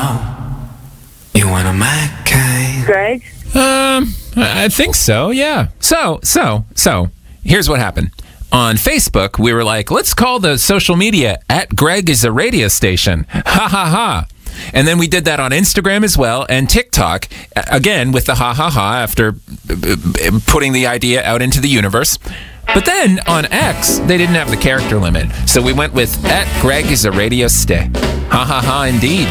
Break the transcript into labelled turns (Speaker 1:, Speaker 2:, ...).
Speaker 1: You want a my kind?
Speaker 2: Greg?
Speaker 3: I think so, yeah. So, here's what happened. On Facebook, we were like, let's call the social media @Greg is a radio station. Ha ha ha. And then we did that on Instagram as well, and TikTok, again, with the ha ha ha after putting the idea out into the universe. But then on X, they didn't have the character limit. So we went with @Greg is a radio stay. Ha ha ha indeed.